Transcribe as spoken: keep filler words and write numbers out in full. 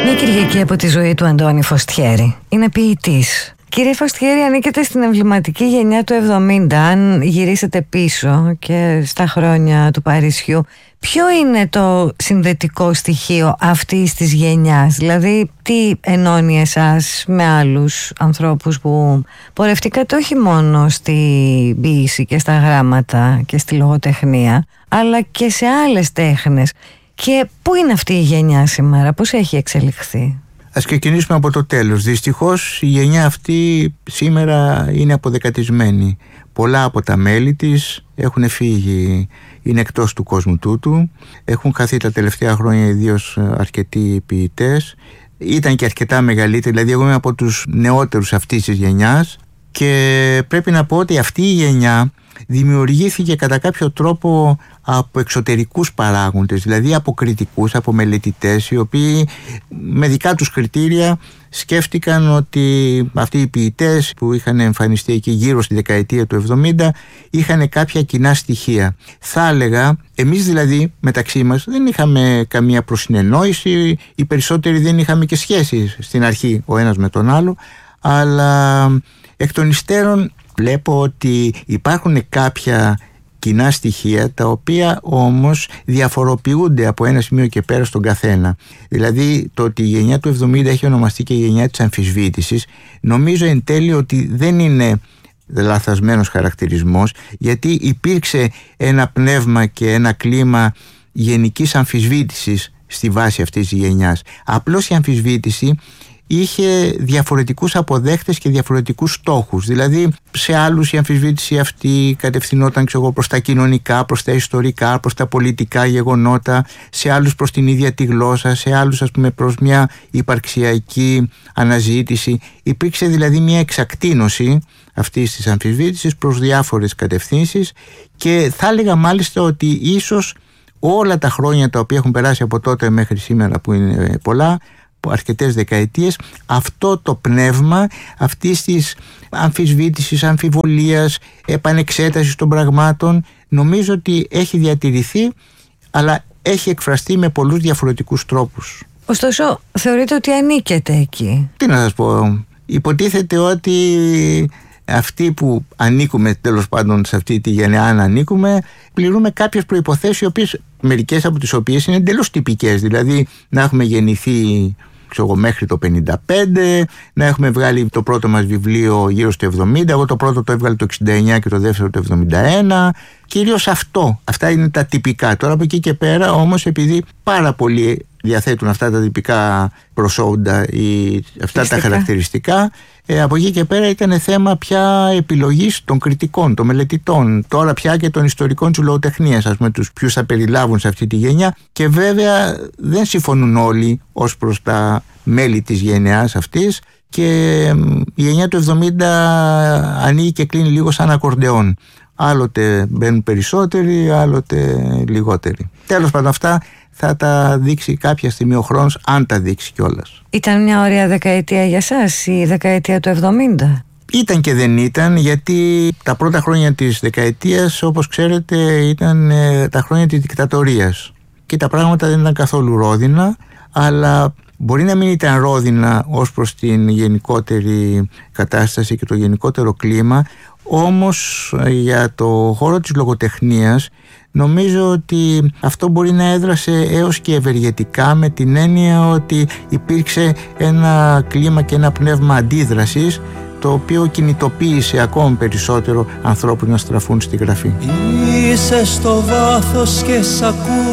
Μια Κυριακή από τη ζωή του Αντώνη Φωστιέρη. Είναι ποιητής. Κύριε Φωστιέρη, ανήκετε στην εμβληματική γενιά του εβδομήντα. Αν γυρίσετε πίσω και στα χρόνια του Παρισιού, ποιο είναι το συνδετικό στοιχείο αυτής της γενιάς? Δηλαδή, τι ενώνει εσάς με άλλους ανθρώπους που πορευτήκατε όχι μόνο στη ποίηση και στα γράμματα και στη λογοτεχνία, αλλά και σε άλλες τέχνες? Και πού είναι αυτή η γενιά σήμερα, πώς έχει εξελιχθεί? Ας ξεκινήσουμε από το τέλος. Δυστυχώς η γενιά αυτή σήμερα είναι αποδεκατισμένη. Πολλά από τα μέλη της έχουν φύγει, είναι εκτός του κόσμου τούτου. Έχουν χαθεί τα τελευταία χρόνια ιδίως αρκετοί ποιητές. Ήταν και αρκετά μεγαλύτεροι, δηλαδή εγώ είμαι από τους νεότερους αυτής της γενιάς και πρέπει να πω ότι αυτή η γενιά δημιουργήθηκε κατά κάποιο τρόπο από εξωτερικούς παράγοντες, δηλαδή από κριτικούς, από μελετητές, οι οποίοι με δικά τους κριτήρια σκέφτηκαν ότι αυτοί οι ποιητές που είχαν εμφανιστεί εκεί γύρω στη δεκαετία του εβδομήντα είχαν κάποια κοινά στοιχεία. Θα έλεγα, εμείς δηλαδή μεταξύ μας δεν είχαμε καμία προσυνεννόηση, οι περισσότεροι δεν είχαμε και σχέσεις στην αρχή ο ένας με τον άλλο, αλλά εκ των υστέρων βλέπω ότι υπάρχουν κάποια κοινά στοιχεία τα οποία όμως διαφοροποιούνται από ένα σημείο και πέρα στον καθένα. Δηλαδή το ότι η γενιά του εβδομήντα έχει ονομαστεί και η γενιά της αμφισβήτησης, νομίζω εν τέλει ότι δεν είναι λαθασμένος χαρακτηρισμός, γιατί υπήρξε ένα πνεύμα και ένα κλίμα γενικής αμφισβήτησης στη βάση αυτής της γενιάς. Απλώς η αμφισβήτηση είχε διαφορετικούς αποδέχτες και διαφορετικούς στόχους. Δηλαδή σε άλλους η αμφισβήτηση αυτή κατευθυνόταν ξέρω, προς τα κοινωνικά, προς τα ιστορικά, προς τα πολιτικά γεγονότα, σε άλλους προς την ίδια τη γλώσσα, σε άλλους ας πούμε προς μια υπαρξιακή αναζήτηση. Υπήρξε δηλαδή μια εξακτίνωση αυτής της αμφισβήτησης προς διάφορες κατευθύνσεις και θα έλεγα μάλιστα ότι ίσως όλα τα χρόνια τα οποία έχουν περάσει από τότε μέχρι σήμερα, που είναι πολλά, αρκετές δεκαετίες, αυτό το πνεύμα αυτής της αμφισβήτησης, αμφιβολίας, επανεξέτασης των πραγμάτων νομίζω ότι έχει διατηρηθεί, αλλά έχει εκφραστεί με πολλούς διαφορετικούς τρόπους. Ωστόσο θεωρείτε ότι ανήκετε εκεί? Τι να σας πω, υποτίθεται ότι αυτοί που ανήκουμε τέλος πάντων σε αυτή τη γενιά, αν ανήκουμε, πληρούμε κάποιες προϋποθέσεις, οι οποίες, μερικές από τις οποίες είναι εντελώς τυπικές, δηλαδή να έχουμε γεννηθεί ξέρω, μέχρι το πενήντα πέντε, να έχουμε βγάλει το πρώτο μας βιβλίο γύρω στο εβδομήντα, εγώ το πρώτο το έβγαλε το εξήντα εννιά και το δεύτερο το εβδομήντα ένα, κυρίως αυτό, αυτά είναι τα τυπικά. Τώρα από εκεί και πέρα όμως, επειδή πάρα πολλοί διαθέτουν αυτά τα τυπικά προσόντα ή αυτά Φυστικά. τα χαρακτηριστικά, ε, από εκεί και πέρα ήταν θέμα πια επιλογής των κριτικών, των μελετητών, τώρα πια και των ιστορικών της λογοτεχνίας, ας πούμε, τους ποιους θα περιλάβουν σε αυτή τη γενιά, και βέβαια δεν συμφωνούν όλοι ως προς τα μέλη της γενιάς αυτής, και η γενιά του εβδομήντα ανοίγει και κλείνει λίγο σαν ακορντεόν. Άλλοτε μπαίνουν περισσότεροι, άλλοτε λιγότεροι. Τέλος πάντων, αυτά θα τα δείξει κάποια στιγμή ο χρόνος, αν τα δείξει κιόλας. Ήταν μια ωραία δεκαετία για σας η δεκαετία του εβδομήντα? Ήταν και δεν ήταν, γιατί τα πρώτα χρόνια της δεκαετίας, όπως ξέρετε, ήταν ε, τα χρόνια της δικτατορίας και τα πράγματα δεν ήταν καθόλου ρόδινα, αλλά μπορεί να μην ήταν ρόδινα ως προς την γενικότερη κατάσταση και το γενικότερο κλίμα, όμως για το χώρο της λογοτεχνίας νομίζω ότι αυτό μπορεί να έδρασε έως και ευεργετικά, με την έννοια ότι υπήρξε ένα κλίμα και ένα πνεύμα αντίδρασης, το οποίο κινητοποίησε ακόμη περισσότερο ανθρώπους να στραφούν στη γραφή. Είσαι στο βάθος και σ' ακούω